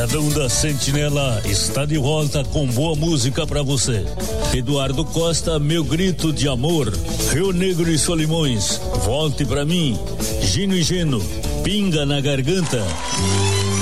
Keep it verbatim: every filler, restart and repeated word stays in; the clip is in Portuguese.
Paradão da Sentinela está de volta com boa música pra você. Eduardo Costa, Meu Grito de Amor. Rio Negro e Solimões, Volte Pra Mim. Gino e Geno, Pinga na Garganta.